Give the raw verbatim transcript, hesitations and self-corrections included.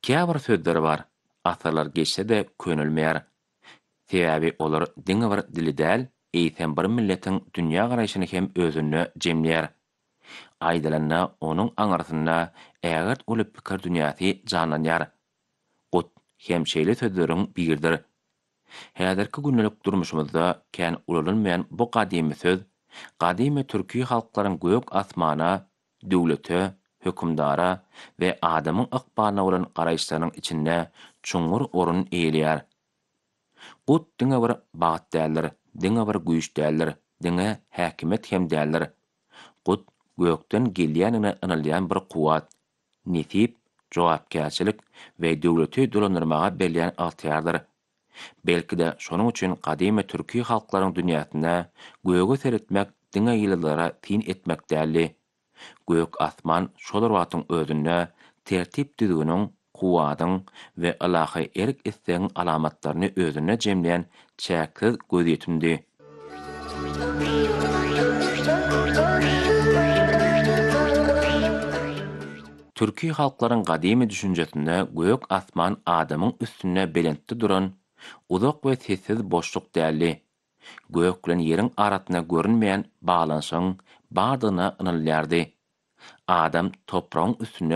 Käbir sözleri bar. Asalar geçse de könülmeýär. Sebäbi olar diňe bir dili däl, eýsem bir milletin dünýä garaýşyny hem özüne jemleýär. Aýdylanyna onuň aňarsyna ägert uly pikir dünýäsi janlanýar. Gut hem şeýle sözleriň birdir. Häzirki günnelik durmuşymyzda kän ulanylmaýan bu gadymy söz, gadymy türki halklaryň gök asmana, döwlete, hökümdara we adamyň ykbalyna bolan garaýşlarynyň içinde çuňur orun eýleýär. Gut diňe bir bagat däldir, diňe bir güýç däldir, diňe häkimet hem däldir. Gut gökden gelýänine ynalýan bir kuwat, nesip, jogapkärçilik we döwleti dolandyrmaga berýän altyardyr. Belki de şonuň üçin gadymy türki halklaryň dünýäsinde göge seretmek diňe ýyllara tin etmek däli. Gök asman şolar watyň özünde tertip düzgünüň, kuwadyň we alahy erik islegiň alamatlaryny özüne jemleýän çäksiz gözetindi. Türki halklaryň gadymy düşünjesinde gök asman adamyň üstüne belentde duran uzak we sessiz boşluk däli. Gök bilen ýeriň arasyna görünmeýän baglanyşyň bardygyna ynalýardy. Adam topragyň üstüne